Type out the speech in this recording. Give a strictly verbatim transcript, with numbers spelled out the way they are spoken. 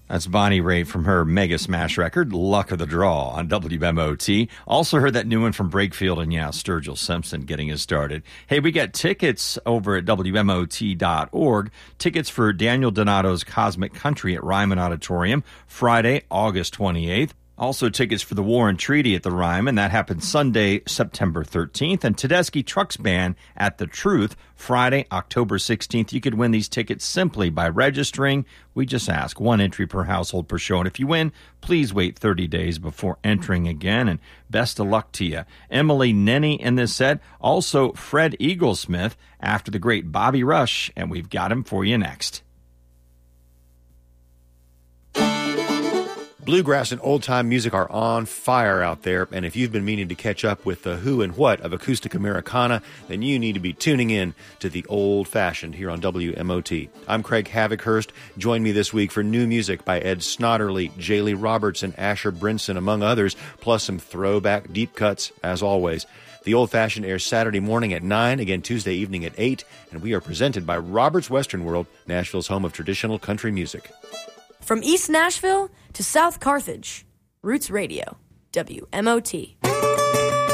That's Bonnie Raitt from her mega smash record, Luck of the Draw, on W M O T. Also heard that new one from Brakefield and, yeah, Sturgill Simpson getting us started. Hey, we got tickets over at W M O T dot org. Tickets for Daniel Donato's Cosmic Country at Ryman Auditorium, Friday, August twenty-eighth. Also tickets for the War and Treaty at the Ryman. That happens Sunday, September thirteenth. And Tedeschi Trucks Band at The Truth, Friday, October sixteenth. You could win these tickets simply by registering. We just ask one entry per household per show. And if you win, please wait thirty days before entering again. And best of luck to you. Emily Nenny in this set. Also Fred Eaglesmith after the great Bobby Rush. And we've got him for you next. Bluegrass and old-time music are on fire out there, and if you've been meaning to catch up with the who and what of acoustic Americana, then you need to be tuning in to The Old Fashioned here on W M O T. I'm Craig Havikhurst. Join me this week for new music by Ed Snodderly, Jaylee Roberts, and Asher Brinson, among others, plus some throwback deep cuts, as always. The Old Fashioned airs Saturday morning at nine, again Tuesday evening at eight, and we are presented by Roberts Western World, Nashville's home of traditional country music. From East Nashville to South Carthage, Roots Radio, W M O T.